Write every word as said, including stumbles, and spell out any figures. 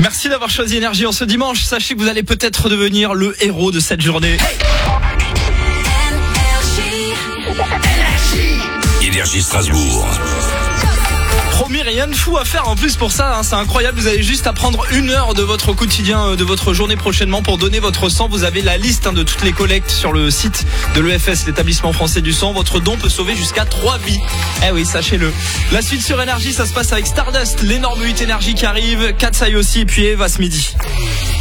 Merci d'avoir choisi Énergie en ce dimanche. Sachez que vous allez peut-être devenir le héros de cette journée. Énergie Strasbourg. Promis, rien de fou à faire en plus pour ça, hein, c'est incroyable. Vous avez juste à prendre une heure de votre quotidien, de votre journée prochainement pour donner votre sang. Vous avez la liste hein, de toutes les collectes sur le site de l'E F S, l'établissement français du sang. Votre don peut sauver jusqu'à trois vies. Eh oui, sachez-le. La suite sur Énergie, ça se passe avec Stardust, l'énorme huit Énergie qui arrive, Katsai aussi, et puis Eva ce midi.